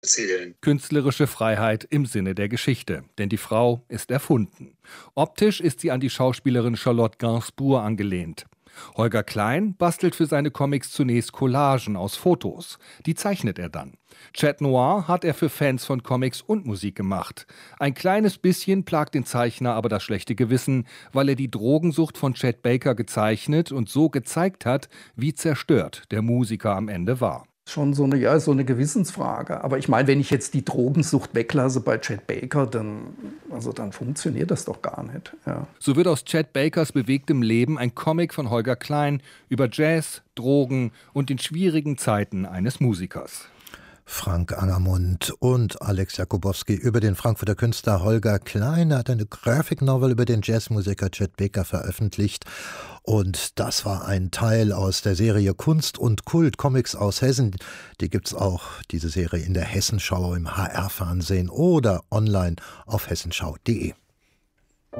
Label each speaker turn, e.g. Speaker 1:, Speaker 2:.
Speaker 1: erzählen.
Speaker 2: Künstlerische Freiheit im Sinne der Geschichte, denn die Frau ist erfunden. Optisch ist sie an die Schauspielerin Charlotte Gainsbourg angelehnt. Holger Klein bastelt für seine Comics zunächst Collagen aus Fotos. Die zeichnet er dann. Chat Noir hat er für Fans von Comics und Musik gemacht. Ein kleines bisschen plagt den Zeichner aber das schlechte Gewissen, weil er die Drogensucht von Chet Baker gezeichnet und so gezeigt hat, wie zerstört der Musiker am Ende war.
Speaker 3: Schon so eine Gewissensfrage. Aber ich meine, wenn ich jetzt die Drogensucht weglasse bei Chet Baker, dann funktioniert das doch gar nicht. Ja.
Speaker 2: So wird aus Chet Bakers bewegtem Leben ein Comic von Holger Klein über Jazz, Drogen und den schwierigen Zeiten eines Musikers.
Speaker 4: Frank Angermund und Alex Jakubowski über den Frankfurter Künstler Holger Klein. Er hat eine Graphic Novel über den Jazzmusiker Chet Baker veröffentlicht. Und das war ein Teil aus der Serie Kunst und Kult, Comics aus Hessen. Die gibt's auch, diese Serie, in der Hessenschau im HR-Fernsehen oder online auf hessenschau.de.